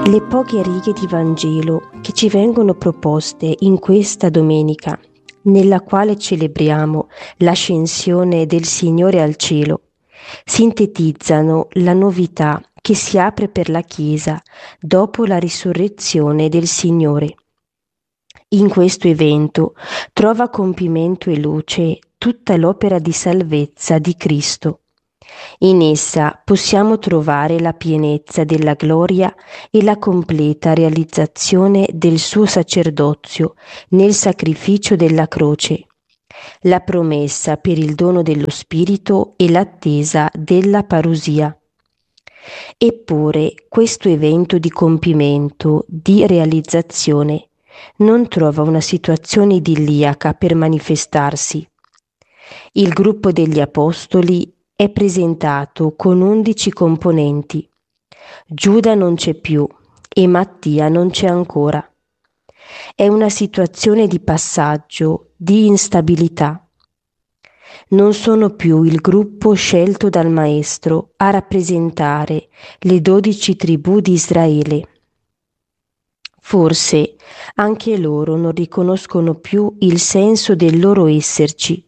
Le poche righe di Vangelo che ci vengono proposte in questa domenica, nella quale celebriamo l'ascensione del Signore al cielo, sintetizzano la novità che si apre per la Chiesa dopo la risurrezione del Signore. In questo evento trova compimento e luce tutta l'opera di salvezza di Cristo. In essa possiamo trovare la pienezza della gloria e la completa realizzazione del suo sacerdozio nel sacrificio della croce, la promessa per il dono dello Spirito e l'attesa della parusia. Eppure questo evento di compimento, di realizzazione, non trova una situazione idilliaca per manifestarsi. Il gruppo degli Apostoli è presentato con 11 componenti. Giuda non c'è più e Mattia non c'è ancora. È una situazione di passaggio, di instabilità. Non sono più il gruppo scelto dal Maestro a rappresentare le 12 tribù di Israele. Forse anche loro non riconoscono più il senso del loro esserci.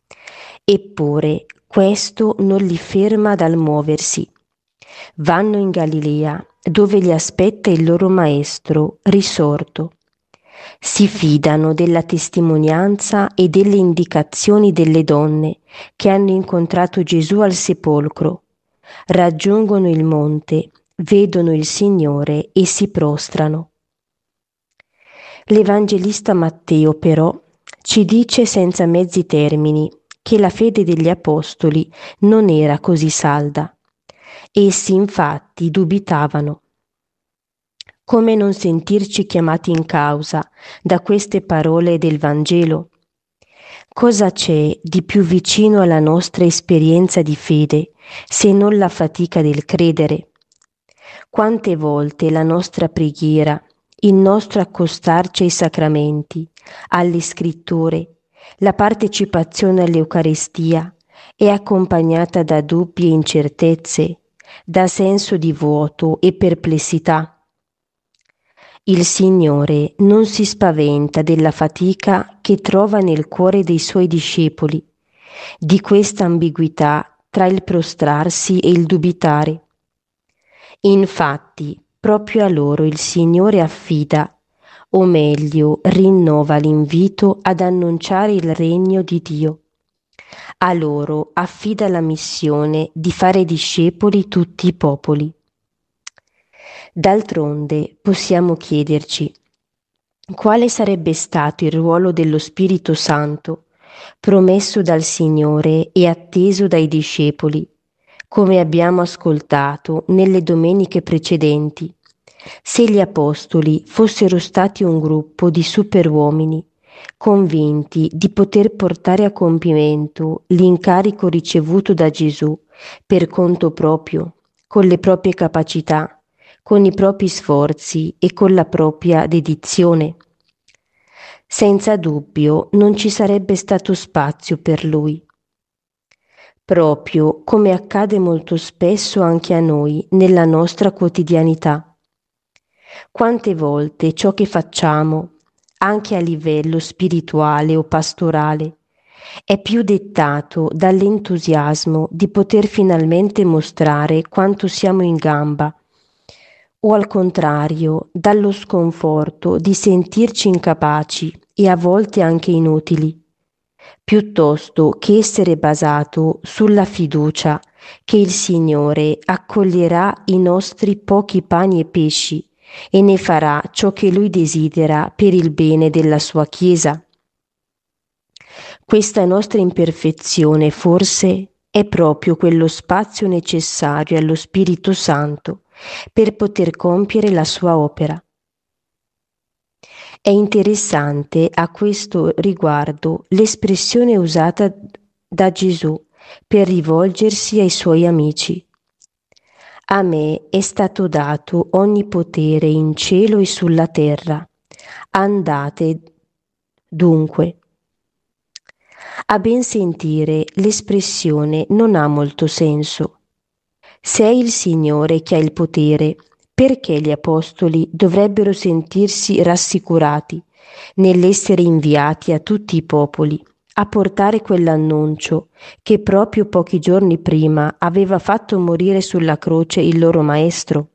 Eppure questo non li ferma dal muoversi. Vanno in Galilea, dove li aspetta il loro Maestro risorto. Si fidano della testimonianza e delle indicazioni delle donne che hanno incontrato Gesù al sepolcro. Raggiungono il monte, vedono il Signore e si prostrano. L'Evangelista Matteo, però, ci dice senza mezzi termini che la fede degli Apostoli non era così salda. Essi infatti dubitavano. Come non sentirci chiamati in causa da queste parole del Vangelo? Cosa c'è di più vicino alla nostra esperienza di fede se non la fatica del credere? Quante volte la nostra preghiera, il nostro accostarci ai sacramenti, alle scritture, la partecipazione all'Eucaristia è accompagnata da dubbi e incertezze, da senso di vuoto e perplessità. Il Signore non si spaventa della fatica che trova nel cuore dei Suoi discepoli, di questa ambiguità tra il prostrarsi e il dubitare. Infatti, proprio a loro il Signore affida, o meglio, rinnova l'invito ad annunciare il regno di Dio. A loro affida la missione di fare discepoli tutti i popoli. D'altronde possiamo chiederci quale sarebbe stato il ruolo dello Spirito Santo, promesso dal Signore e atteso dai discepoli, come abbiamo ascoltato nelle domeniche precedenti, se gli Apostoli fossero stati un gruppo di superuomini, convinti di poter portare a compimento l'incarico ricevuto da Gesù per conto proprio, con le proprie capacità, con i propri sforzi e con la propria dedizione. Senza dubbio non ci sarebbe stato spazio per lui. Proprio come accade molto spesso anche a noi nella nostra quotidianità. Quante volte ciò che facciamo, anche a livello spirituale o pastorale, è più dettato dall'entusiasmo di poter finalmente mostrare quanto siamo in gamba, o al contrario, dallo sconforto di sentirci incapaci e a volte anche inutili, piuttosto che essere basato sulla fiducia che il Signore accoglierà i nostri pochi pani e pesci e ne farà ciò che Lui desidera per il bene della sua Chiesa. Questa nostra imperfezione forse è proprio quello spazio necessario allo Spirito Santo per poter compiere la sua opera. È interessante a questo riguardo l'espressione usata da Gesù per rivolgersi ai suoi amici. A me è stato dato ogni potere in cielo e sulla terra. Andate dunque. A ben sentire, l'espressione non ha molto senso. Se è il Signore che ha il potere, Perché gli apostoli dovrebbero sentirsi rassicurati nell'essere inviati a tutti i popoli a portare quell'annuncio che proprio pochi giorni prima aveva fatto morire sulla croce il loro maestro?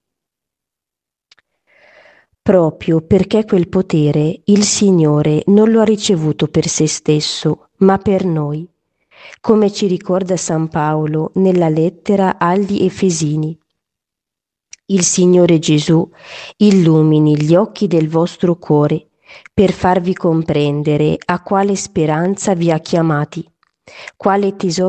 Proprio perché quel potere il Signore non lo ha ricevuto per se stesso, ma per noi, come ci ricorda San Paolo nella lettera agli Efesini. Il Signore Gesù illumini gli occhi del vostro cuore per farvi comprendere a quale speranza vi ha chiamati, quale tesoro